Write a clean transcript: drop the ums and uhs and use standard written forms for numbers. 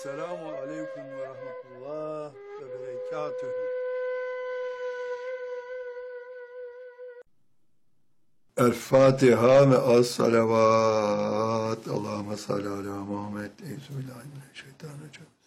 Selamun aleyküm ve rahmetullah ve berekatühü. El Fatiha ve as salavat. Allahümme salli ala Muhammed. Euzubillahimineşşeytanirracim.